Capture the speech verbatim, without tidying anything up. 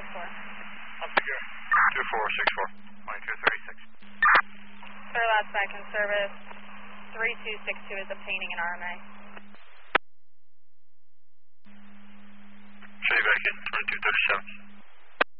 six four. I'll figure. two four six four. twenty-two thirty-six. Clear last back in service. three two six two is obtaining an R M A. Show you back in. twenty-two thirty-seven.